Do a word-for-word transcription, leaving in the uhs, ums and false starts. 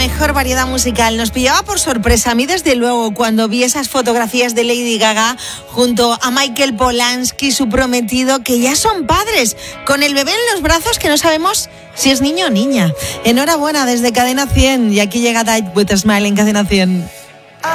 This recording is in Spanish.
mejor variedad musical. Nos pillaba por sorpresa. A mí, desde luego, cuando vi esas fotografías de Lady Gaga junto a Michael Polanski, su prometido, que ya son padres, con el bebé en los brazos, que no sabemos si es niño o niña. Enhorabuena desde Cadena cien. Y aquí llega Died with a Smile en Cadena cien.